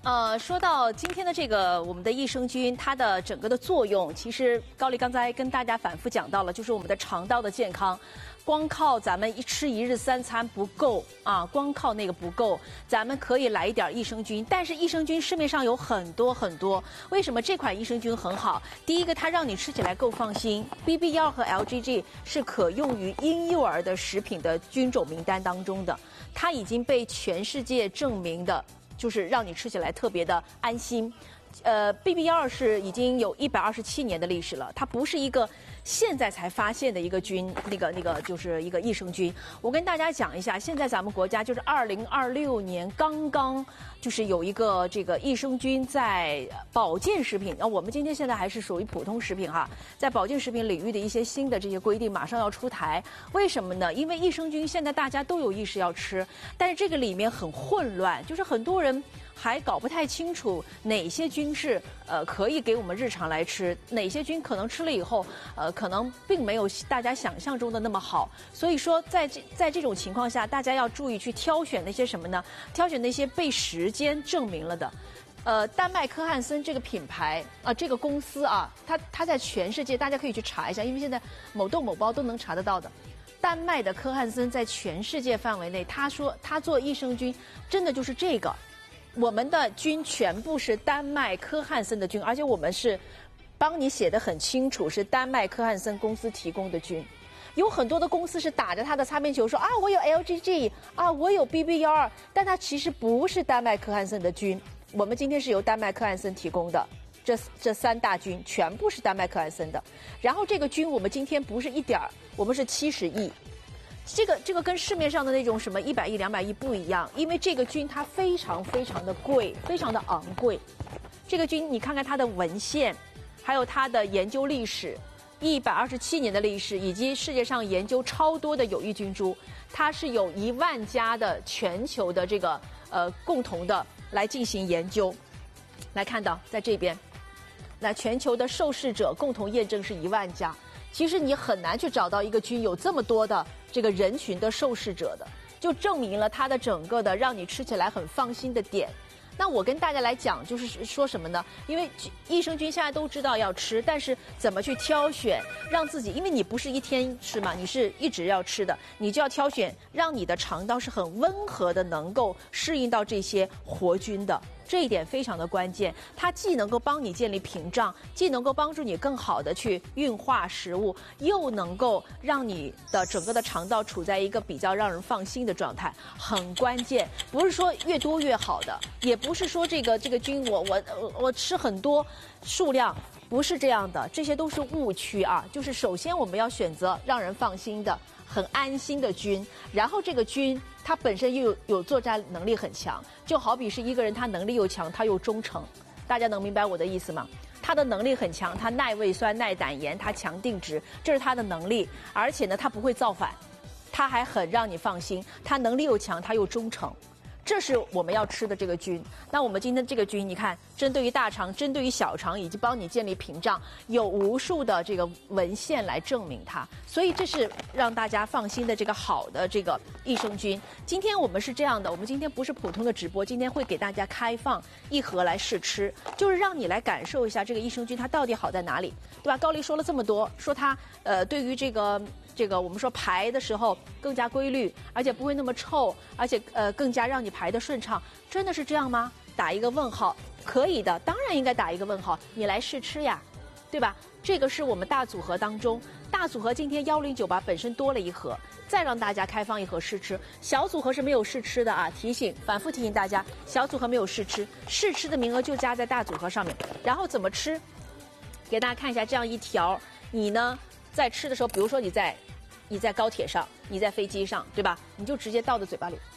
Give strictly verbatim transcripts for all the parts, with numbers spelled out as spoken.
呃，说到今天的这个我们的益生菌，它的整个的作用，其实高丽刚才跟大家反复讲到了，就是我们的肠道的健康。光靠咱们一吃一日三餐不够啊，光靠那个不够，咱们可以来一点益生菌。但是益生菌市面上有很多很多，为什么这款益生菌很好？第一个，它让你吃起来够放心。B B 一 和 L G G 是可用于婴幼儿的食品的菌种名单当中的，它已经被全世界证明的。就是让你吃起来特别的安心，呃 ，B B 一 是已经有一百二十七年的历史了，它不是一个现在才发现的一个菌，那个那个就是一个益生菌。我跟大家讲一下，现在咱们国家就是二零二六年刚刚就是有一个这个益生菌在保健食品，啊，我们今天现在还是属于普通食品哈，在保健食品领域的一些新的这些规定马上要出台，为什么呢？因为益生菌现在大家都有意识要吃，但是这个里面很混乱，就是很多人还搞不太清楚哪些菌是呃可以给我们日常来吃，哪些菌可能吃了以后呃可能并没有大家想象中的那么好。所以说在这在这种情况下，大家要注意去挑选那些什么呢？挑选那些被时间证明了的。呃，丹麦科汉森这个品牌啊、呃，这个公司啊，它它在全世界大家可以去查一下，因为现在某豆某包都能查得到的。丹麦的科汉森在全世界范围内，他说他做益生菌真的就是这个。我们的菌全部是丹麦科汉森的菌，而且我们是帮你写得很清楚，是丹麦科汉森公司提供的菌。有很多的公司是打着它的擦边球说啊，我有 L G G 啊，我有 B B 一 但它其实不是丹麦科汉森的菌。我们今天是由丹麦科汉森提供的，这这三大菌全部是丹麦科汉森的。然后这个菌我们今天不是一点儿，我们是七十亿。这个这个跟市面上的那种什么一百亿、两百亿不一样，因为这个菌它非常非常的贵，非常的昂贵。这个菌你看看它的文献，还有它的研究历史，一百二十七年的历史，以及世界上研究超多的有益菌株，它是有一万家的全球的这个呃共同的来进行研究。来看到在这边，那全球的受试者共同验证是一万家。其实你很难去找到一个菌有这么多的这个人群的受试者的，就证明了它的整个的让你吃起来很放心的点。那我跟大家来讲，就是说什么呢？因为益生菌现在都知道要吃，但是怎么去挑选，让自己，因为你不是一天吃嘛，你是一直要吃的，你就要挑选让你的肠道是很温和的，能够适应到这些活菌的。这一点非常的关键，它既能够帮你建立屏障，既能够帮助你更好的去运化食物，又能够让你的整个的肠道处在一个比较让人放心的状态，很关键。不是说越多越好的，也不是说这个这个菌我我我吃很多数量，不是这样的，这些都是误区啊。就是首先我们要选择让人放心的、很安心的菌，然后这个菌它本身又有有作战能力很强，就好比是一个人他能力又强，他又忠诚，大家能明白我的意思吗？他的能力很强，他耐胃酸、耐胆盐，他强定值，这是他的能力，而且呢，他不会造反，他还很让你放心，他能力又强，他又忠诚。这是我们要吃的这个菌。那我们今天这个菌，你看，针对于大肠、针对于小肠，以及帮你建立屏障，有无数的这个文献来证明它。所以这是让大家放心的这个好的这个益生菌。今天我们是这样的，我们今天不是普通的直播，今天会给大家开放一盒来试吃，就是让你来感受一下这个益生菌它到底好在哪里，对吧？高丽说了这么多，说它呃对于这个。这个我们说排的时候更加规律，而且不会那么臭，而且呃更加让你排得顺畅，真的是这样吗？打一个问号，可以的，当然应该打一个问号，你来试吃呀，对吧？这个是我们大组合当中，大组合今天幺零九八本身多了一盒，再让大家开放一盒试吃，小组合是没有试吃的啊，提醒，反复提醒大家，小组合没有试吃，试吃的名额就加在大组合上面。然后怎么吃？给大家看一下这样一条，你呢在吃的时候，比如说你在。你在高铁上，你在飞机上，对吧？你就直接倒到嘴巴里，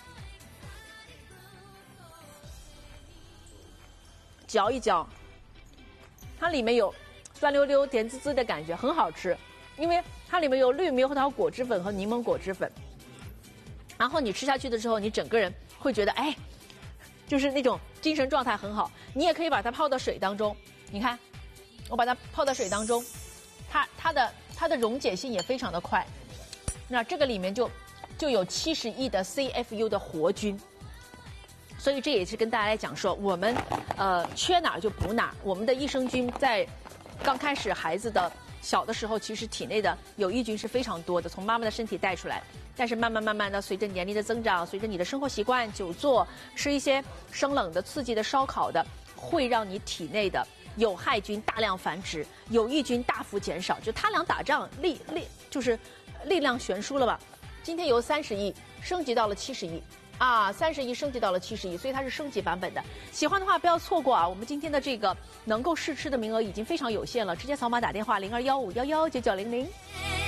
嚼一嚼，它里面有酸溜溜、甜滋滋的感觉，很好吃。因为它里面有绿猕猴桃果汁粉和柠檬果汁粉，然后你吃下去的时候，你整个人会觉得，哎，就是那种精神状态很好。你也可以把它泡到水当中，你看，我把它泡到水当中，它它的它的溶解性也非常的快。那这个里面就就有七十亿的 C F U 的活菌， 所以这也是跟大家来讲说，我们呃缺哪儿就补哪儿。我们的益生菌在刚开始孩子的小的时候，其实体内的有益菌是非常多的，从妈妈的身体带出来。但是慢慢慢慢的，随着年龄的增长，随着你的生活习惯、久坐、吃一些生冷的、刺激的、烧烤的，会让你体内的有害菌大量繁殖，有益菌大幅减少。就他俩打仗，力力就是力量悬殊了吧？今天由三十亿升级到了七十亿。啊，三十亿升级到了七十亿，所以它是升级版本的。喜欢的话不要错过啊！我们今天的这个能够试吃的名额已经非常有限了，直接扫码打电话零二幺五幺幺九九零零。